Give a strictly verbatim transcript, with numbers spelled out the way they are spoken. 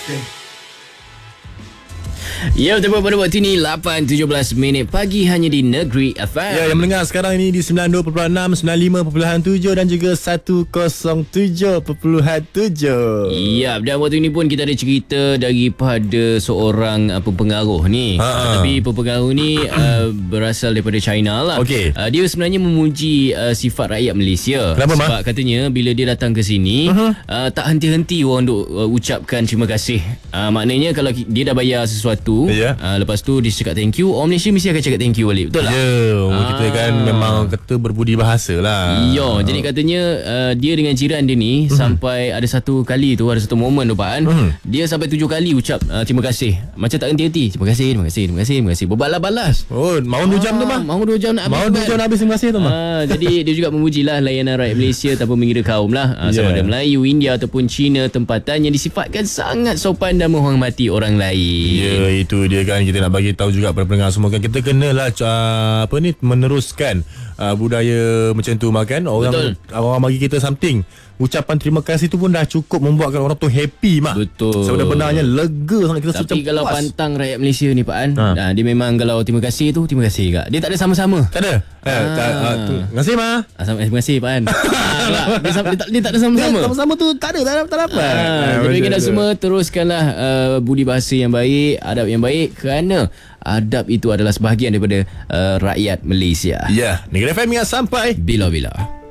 Ya, tepat pada waktu ini lapan tujuh belas minit pagi hanya di Negeri F M. Ya, yang mendengar sekarang ini di sembilan puluh dua perpuluhan enam, sembilan puluh lima perpuluhan tujuh dan juga seratus tujuh perpuluhan tujuh. Ya, dan waktu ini pun kita ada cerita daripada seorang uh, pempengaruh ni. Ha-ha. Tapi pempengaruh ni uh, berasal daripada China lah. Okey. Uh, dia sebenarnya memuji uh, sifat rakyat Malaysia. Kenapa, Sebab Ma? katanya bila dia datang ke sini uh-huh. uh, tak henti-henti orang untuk uh, ucapkan terima kasih. Uh, maknanya kalau dia dah bayar sesuatu, Ya. uh, lepas tu dia cakap thank you, orang Malaysia mesti akan cakap thank you balik. Betul tak? Ya, orang kita kan memang kata berbudi bahasa lah. Ya, jadi katanya uh, dia dengan jiran dia ni mm-hmm. sampai ada satu kali tu, ada satu momen tu Pak An, mm-hmm. dia sampai tujuh kali ucap uh, terima kasih. Macam tak henti-henti. Terima kasih, terima kasih, terima kasih, terima kasih. Berbalas-balas. Oh, mau dua jam tu mah. Mau dua jam nak habis. Mau dua jam nak habis, terima kasih tu mah. Uh, jadi dia juga memujilah layanan rakyat Malaysia tanpa mengira kaum lah. Uh, sama Yeah. ada Melayu, India ataupun Cina, tempatan yang disifatkan sangat sopan dan menghormati orang lain. Ya, itu dia kan, kita nak bagi tahu juga pada pendengar semua kan, kita kenalah uh, apa ni meneruskan uh, budaya macam tu makan orang. Betul. Orang bagi kita something, ucapan terima kasih tu pun dah cukup membuatkan orang tu happy mak. Betul. Sebenarnya lega sangat kita. Tapi kalau puas. pantang rakyat Malaysia ni Pak An, Ha. ha. dia memang kalau terima kasih tu terima kasih kak. Dia tak ada sama-sama. Tak ada. Eh, Ah. tak, uh, tu, terima kasih ma. Ah, sama, terima kasih Pak An. ah, dia, dia, dia, tak, dia tak ada sama-sama. Dia sama-sama tu tak ada, tak ada, tak dapat. Ah, jadi kita semua teruskanlah uh, budi bahasa yang baik, adab yang baik, kerana adab itu adalah sebahagian daripada uh, rakyat Malaysia. Ya, Negeri F M ingat sampai Bila-bila.